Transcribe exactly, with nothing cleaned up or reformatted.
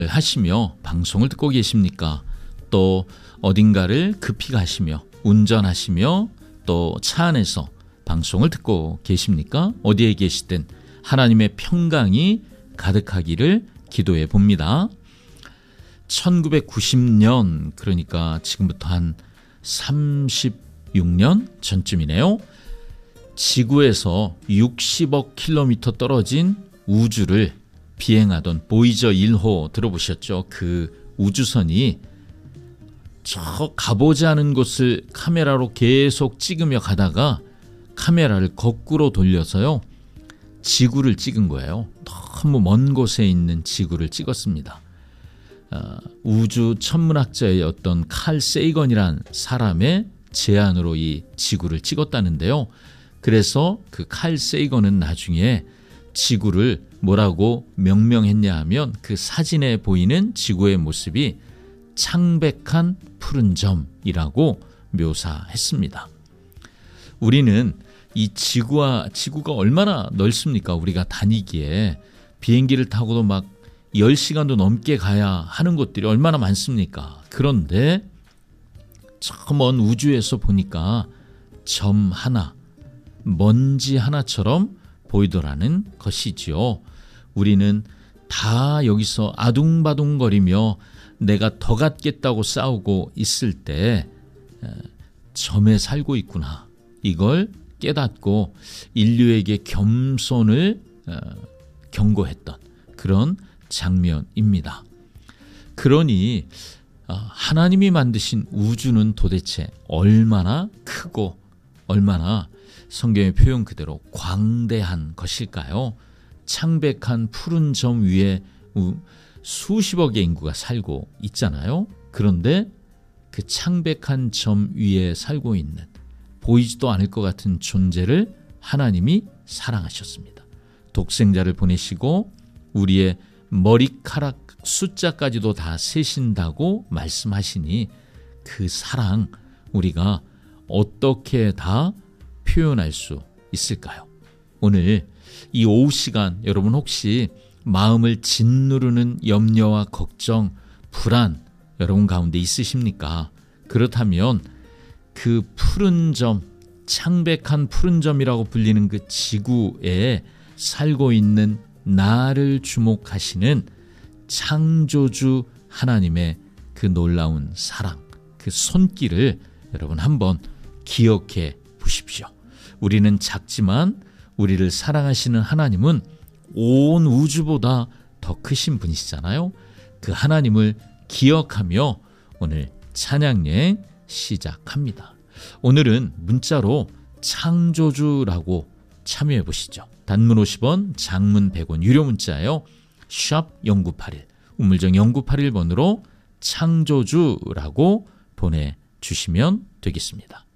하시며 방송을 듣고 계십니까? 또 어딘가를 급히 가시며 운전하시며 또 차 안에서 방송을 듣고 계십니까? 어디에 계시든 하나님의 평강이 가득하기를 기도해 봅니다. 천구백구십 년, 그러니까 지금부터 한 삼십육 년 전쯤이네요. 지구에서 육십억 킬로미터 떨어진 우주를 비행하던 보이저 일 호 들어보셨죠? 그 우주선이 저 가보지 않은 곳을 카메라로 계속 찍으며 가다가 카메라를 거꾸로 돌려서요, 지구를 찍은 거예요. 너무 먼 곳에 있는 지구를 찍었습니다. 어, 우주 천문학자의 어떤 칼 세이건이란 사람의 제안으로 이 지구를 찍었다는데요. 그래서 그 칼 세이건은 나중에 지구를 뭐라고 명명했냐 하면 그 사진에 보이는 지구의 모습이 창백한 푸른 점이라고 묘사했습니다. 우리는 이 지구와 지구가 얼마나 넓습니까? 우리가 다니기에 비행기를 타고도 막 열 시간도 넘게 가야 하는 곳들이 얼마나 많습니까? 그런데 저 먼 우주에서 보니까 점 하나, 먼지 하나처럼 보이더라는 것이지요. 우리는 다 여기서 아둥바둥거리며 내가 더 갖겠다고 싸우고 있을 때 점에 살고 있구나, 이걸 깨닫고 인류에게 겸손을 경고했던 그런 장면입니다. 그러니 하나님이 만드신 우주는 도대체 얼마나 크고 얼마나 성경의 표현 그대로 광대한 것일까요? 창백한 푸른 점 위에 수십억의 인구가 살고 있잖아요. 그런데 그 창백한 점 위에 살고 있는 보이지도 않을 것 같은 존재를 하나님이 사랑하셨습니다. 독생자를 보내시고 우리의 머리카락 숫자까지도 다 세신다고 말씀하시니 그 사랑 우리가 어떻게 다 표현할 수 있을까요? 오늘 이 오후 시간 여러분 혹시 마음을 짓누르는 염려와 걱정, 불안 여러분 가운데 있으십니까? 그렇다면 그 푸른 점, 창백한 푸른 점이라고 불리는 그 지구에 살고 있는 나를 주목하시는 창조주 하나님의 그 놀라운 사랑, 그 손길을 여러분 한번 기억해 보십시오. 우리는 작지만 우리를 사랑하시는 하나님은 온 우주보다 더 크신 분이시잖아요. 그 하나님을 기억하며 오늘 찬양여행 시작합니다. 오늘은 문자로 창조주라고 참여해 보시죠. 단문 오십 원, 장문 백 원, 유료 문자예요. 샵 공구팔일, 우물정 공구팔일 번으로 창조주라고 보내주시면 되겠습니다.